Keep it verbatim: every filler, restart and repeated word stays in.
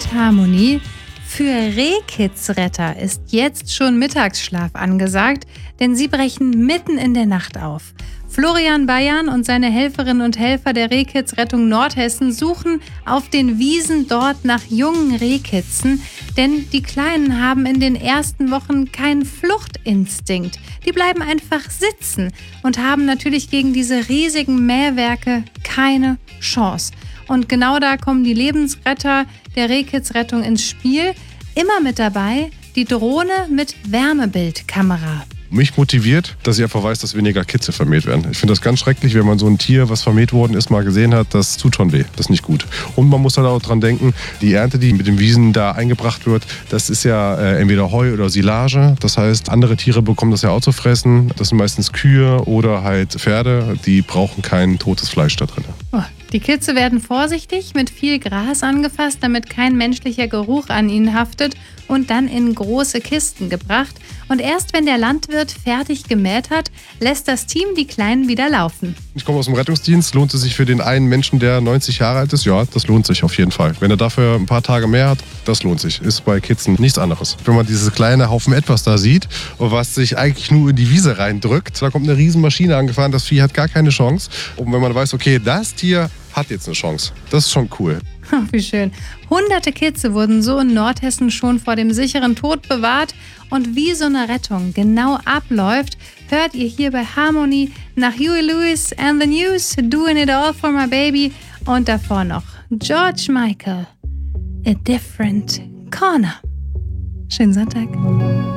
mit Harmonie. Für Rehkitzretter ist jetzt schon Mittagsschlaf angesagt, denn sie brechen mitten in der Nacht auf. Florian Bayern und seine Helferinnen und Helfer der Rehkitzrettung Nordhessen suchen auf den Wiesen dort nach jungen Rehkitzen, denn die Kleinen haben in den ersten Wochen keinen Fluchtinstinkt. Die bleiben einfach sitzen und haben natürlich gegen diese riesigen Mähwerke keine Chance. Und genau da kommen die Lebensretter der Rehkitzrettung ins Spiel. Immer mit dabei die Drohne mit Wärmebildkamera. Mich motiviert, dass ich einfach weiß, dass weniger Kitze vermäht werden. Ich finde das ganz schrecklich, wenn man so ein Tier, was vermäht worden ist, mal gesehen hat, das tut schon weh. Das ist nicht gut. Und man muss halt auch dran denken, die Ernte, die mit den Wiesen da eingebracht wird, das ist ja äh, entweder Heu oder Silage. Das heißt, andere Tiere bekommen das ja auch zu fressen. Das sind meistens Kühe oder halt Pferde. Die brauchen kein totes Fleisch da drin. Oh, die Kitze werden vorsichtig mit viel Gras angefasst, damit kein menschlicher Geruch an ihnen haftet und dann in große Kisten gebracht. Und erst wenn der Landwirt fertig gemäht hat, lässt das Team die Kleinen wieder laufen. Ich komme aus dem Rettungsdienst. Lohnt es sich für den einen Menschen, der neunzig Jahre alt ist? Ja, das lohnt sich auf jeden Fall. Wenn er dafür ein paar Tage mehr hat, das lohnt sich. Ist bei Kitzen nichts anderes. Wenn man dieses kleine Haufen etwas da sieht, was sich eigentlich nur in die Wiese reindrückt, da kommt eine riesen Maschine angefahren, das Vieh hat gar keine Chance. Und wenn man weiß, okay, das Tier hat jetzt eine Chance, das ist schon cool. Oh, wie schön. Hunderte Kitze wurden so in Nordhessen schon vor dem sicheren Tod bewahrt. Und wie so eine Rettung genau abläuft, hört ihr hier bei Harmony nach Huey Lewis and the News, Doing It All for My Baby und davor noch George Michael, A Different Corner. Schönen Sonntag.